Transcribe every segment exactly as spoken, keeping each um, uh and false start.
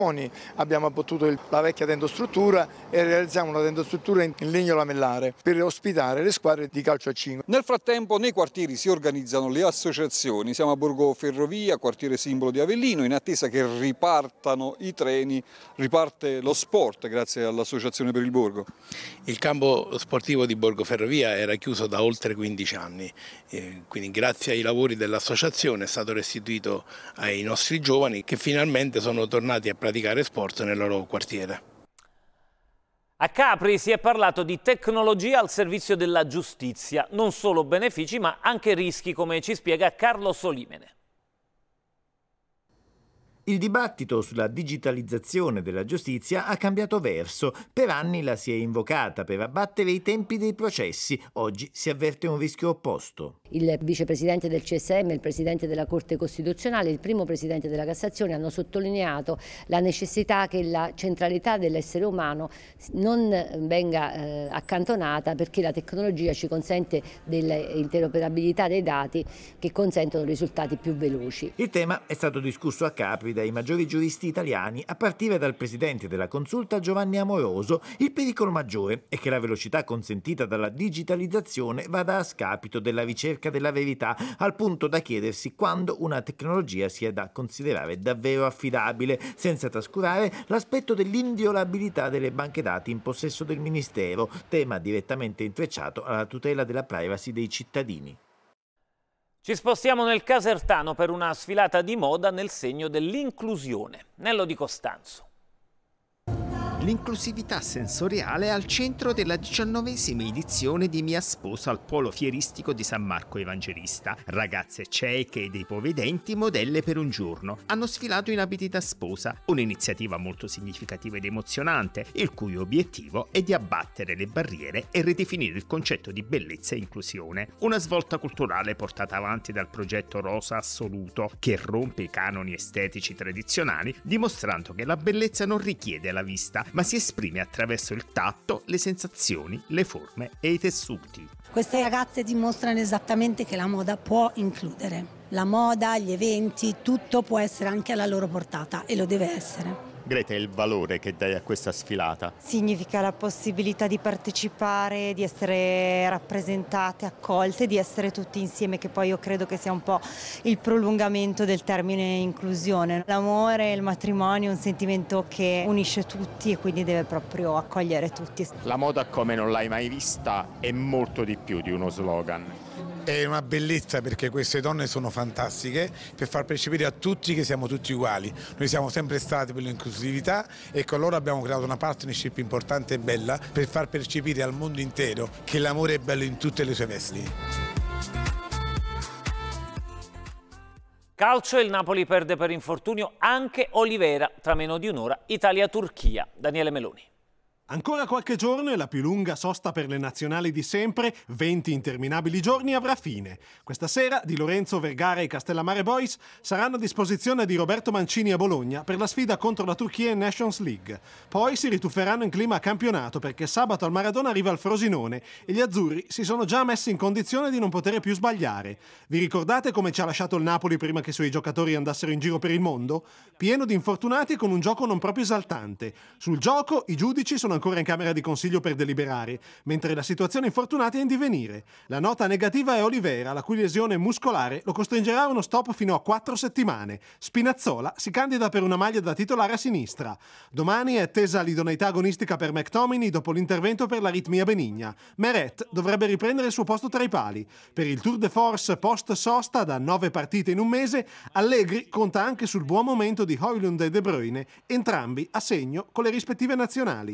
Abbiamo abbattuto il, la vecchia tendostruttura e realizziamo una tendostruttura in, in legno lamellare per ospitare le squadre di calcio a cinque. Nel frattempo nei quartieri si organizzano le associazioni. Siamo a Borgo Ferrovia, quartiere simbolo di Avellino, in attesa che ripartano i treni, riparte lo sport grazie all'Associazione per il Borgo. Il campo sportivo di Borgo Ferrovia era chiuso da oltre quindici anni, eh, quindi grazie ai lavori dell'associazione è stato restituito ai nostri giovani che finalmente sono tornati a praticare sport nel loro quartiere. A Capri si è parlato di tecnologia al servizio della giustizia, non solo benefici ma anche rischi, come ci spiega Carlo Solimene. Il dibattito sulla digitalizzazione della giustizia ha cambiato verso. Per anni la si è invocata per abbattere i tempi dei processi. Oggi si avverte un rischio opposto. Il vicepresidente del C S M, il presidente della Corte Costituzionale, il primo presidente della Cassazione hanno sottolineato la necessità che la centralità dell'essere umano non venga eh, accantonata, perché la tecnologia ci consente dell'interoperabilità dei dati che consentono risultati più veloci. Il tema è stato discusso a Capri dai maggiori giuristi italiani, a partire dal presidente della Consulta Giovanni Amoroso. Il pericolo maggiore è che la velocità consentita dalla digitalizzazione vada a scapito della ricerca della verità, al punto da chiedersi quando una tecnologia sia da considerare davvero affidabile, senza trascurare l'aspetto dell'inviolabilità delle banche dati in possesso del Ministero, tema direttamente intrecciato alla tutela della privacy dei cittadini. Ci spostiamo nel Casertano per una sfilata di moda nel segno dell'inclusione. Nello Di Costanzo. L'inclusività sensoriale è al centro della diciannovesima edizione di Mia Sposa al Polo Fieristico di San Marco Evangelista. Ragazze cieche ed ipovedenti, modelle per un giorno, hanno sfilato in abiti da sposa, un'iniziativa molto significativa ed emozionante, il cui obiettivo è di abbattere le barriere e ridefinire il concetto di bellezza e inclusione. Una svolta culturale portata avanti dal progetto Rosa Assoluto, che rompe i canoni estetici tradizionali, dimostrando che la bellezza non richiede la vista, ma si esprime attraverso il tatto, le sensazioni, le forme e i tessuti. Queste ragazze dimostrano esattamente che la moda può includere. La moda, gli eventi, tutto può essere anche alla loro portata e lo deve essere. Greta, è il valore che dai a questa sfilata? Significa la possibilità di partecipare, di essere rappresentate, accolte, di essere tutti insieme, che poi io credo che sia un po' il prolungamento del termine inclusione. L'amore e il matrimonio è un sentimento che unisce tutti e quindi deve proprio accogliere tutti. La moda come non l'hai mai vista è molto di più di uno slogan. È una bellezza, perché queste donne sono fantastiche, per far percepire a tutti che siamo tutti uguali. Noi siamo sempre stati per l'inclusività e con loro abbiamo creato una partnership importante e bella per far percepire al mondo intero che l'amore è bello in tutte le sue vesti. Calcio, il Napoli perde per infortunio anche Olivera. Tra meno di un'ora Italia-Turchia. Daniele Meloni. Ancora qualche giorno e la più lunga sosta per le nazionali di sempre, venti interminabili giorni, avrà fine. Questa sera Di Lorenzo, Vergara e Castellammare Boys saranno a disposizione di Roberto Mancini a Bologna per la sfida contro la Turchia in Nations League. Poi si ritufferanno in clima a campionato, perché sabato al Maradona arriva il Frosinone e gli azzurri si sono già messi in condizione di non poter più sbagliare. Vi ricordate come ci ha lasciato il Napoli prima che i suoi giocatori andassero in giro per il mondo? Pieno di infortunati e con un gioco non proprio esaltante. Sul gioco i giudici sono ancora in camera di consiglio per deliberare, mentre la situazione infortunati è in divenire. La nota negativa è Olivera, la cui lesione muscolare lo costringerà a uno stop fino a quattro settimane. Spinazzola si candida per una maglia da titolare a sinistra. Domani è attesa l'idoneità agonistica per McTominay dopo l'intervento per l'aritmia benigna. Meret dovrebbe riprendere il suo posto tra i pali. Per il Tour de Force post-sosta da nove partite in un mese, Allegri conta anche sul buon momento di Højlund e De Bruyne, entrambi a segno con le rispettive nazionali.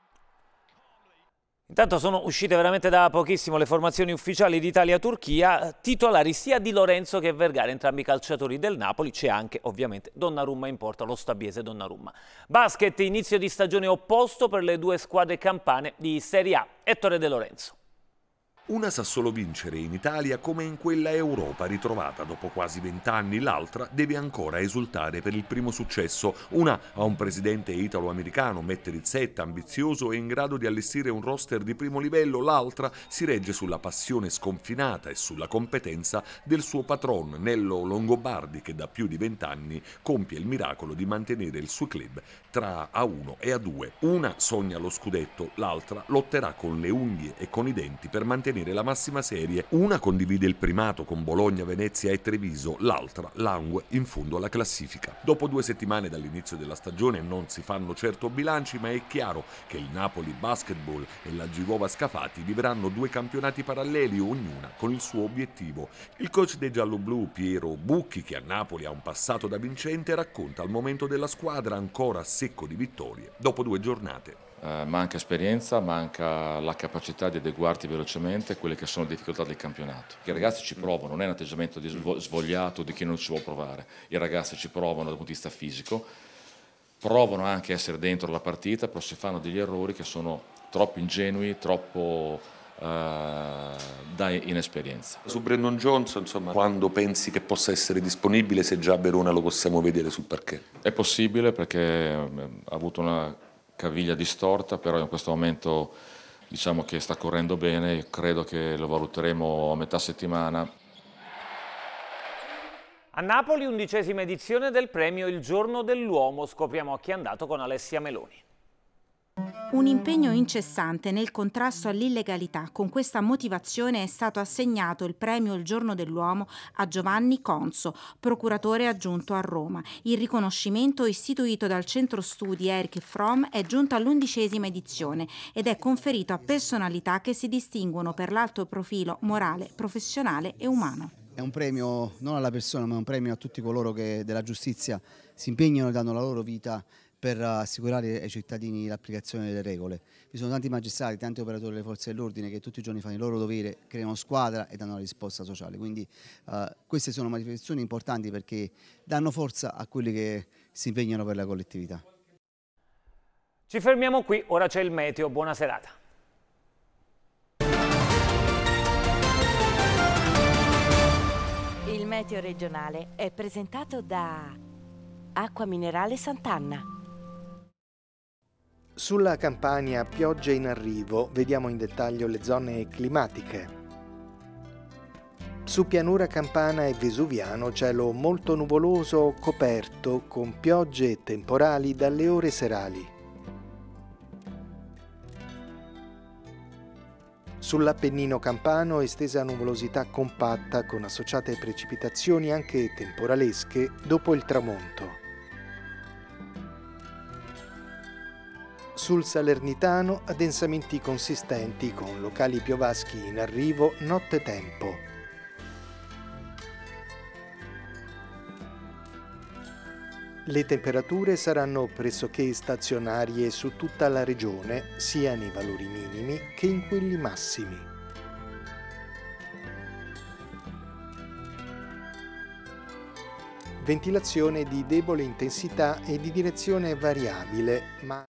Intanto sono uscite veramente da pochissimo le formazioni ufficiali di Italia-Turchia, titolari sia Di Lorenzo che Vergara, entrambi calciatori del Napoli. C'è anche ovviamente Donnarumma in porta, lo stabiese Donnarumma. Basket, inizio di stagione opposto per le due squadre campane di Serie A. Ettore De Lorenzo. Una sa solo vincere in Italia come in quella Europa ritrovata dopo quasi vent'anni, l'altra deve ancora esultare per il primo successo. Una ha un presidente italo-americano, Matt Rizzetta, ambizioso e in grado di allestire un roster di primo livello, l'altra si regge sulla passione sconfinata e sulla competenza del suo patron, Nello Longobardi, che da più di vent'anni compie il miracolo di mantenere il suo club tra A uno e A due. Una sogna lo scudetto, l'altra lotterà con le unghie e con i denti per mantenere la massima serie. Una condivide il primato con Bologna, Venezia e Treviso, l'altra langue in fondo alla classifica. Dopo due settimane dall'inizio della stagione non si fanno certo bilanci, ma è chiaro che il Napoli Basketball e la Givova Scafati vivranno due campionati paralleli, ognuna con il suo obiettivo. Il coach dei gialloblu, Piero Bucchi, che a Napoli ha un passato da vincente, racconta il momento della squadra ancora secco di vittorie dopo due giornate. Uh, manca esperienza, manca la capacità di adeguarti velocemente a quelle che sono le difficoltà del campionato. I ragazzi ci provano, non è un atteggiamento di svogliato di chi non ci vuole provare. I ragazzi ci provano dal punto di vista fisico, provano anche a essere dentro la partita, però si fanno degli errori che sono troppo ingenui, troppo uh, da inesperienza. Su Brandon Johnson, insomma, quando pensi che possa essere disponibile, se già a Verona lo possiamo vedere sul parquet? È possibile perché ha avuto una caviglia distorta, però in questo momento diciamo che sta correndo bene, credo che lo valuteremo a metà settimana. A Napoli, undicesima edizione del premio Il Giorno dell'Uomo. Scopriamo a chi è andato con Alessia Meloni. Un impegno incessante nel contrasto all'illegalità. Con questa motivazione è stato assegnato il premio Il Giorno dell'Uomo a Giovanni Conso, procuratore aggiunto a Roma. Il riconoscimento, istituito dal centro studi Erich Fromm, è giunto all'undicesima edizione ed è conferito a personalità che si distinguono per l'alto profilo morale, professionale e umano. È un premio non alla persona, ma è un premio a tutti coloro che della giustizia si impegnano e danno la loro vita per assicurare ai cittadini l'applicazione delle regole. Vi sono tanti magistrati, tanti operatori delle forze dell'ordine che tutti i giorni fanno il loro dovere, creano squadra e danno la risposta sociale. Quindi uh, queste sono manifestazioni importanti perché danno forza a quelli che si impegnano per la collettività. Ci fermiamo qui, ora c'è il meteo. Buona serata. Il meteo regionale è presentato da Acqua Minerale Sant'Anna. Sulla Campania piogge in arrivo, vediamo in dettaglio le zone climatiche. Su pianura campana e vesuviano cielo molto nuvoloso o coperto con piogge e temporali dalle ore serali. Sull'Appennino campano estesa nuvolosità compatta con associate precipitazioni anche temporalesche dopo il tramonto. Sul Salernitano addensamenti consistenti con locali piovaschi in arrivo nottetempo. Le temperature saranno pressoché stazionarie su tutta la regione, sia nei valori minimi che in quelli massimi. Ventilazione di debole intensità e di direzione variabile, ma